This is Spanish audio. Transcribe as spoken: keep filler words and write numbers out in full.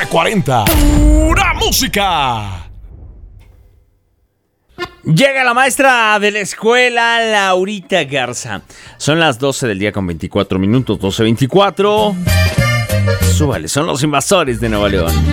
cuarenta. ¡Pura música! Llega la maestra de la escuela, Laurita Garza. Son las doce del día con veinticuatro minutos, doce veinticuatro. Súbale, son los invasores de Nuevo León.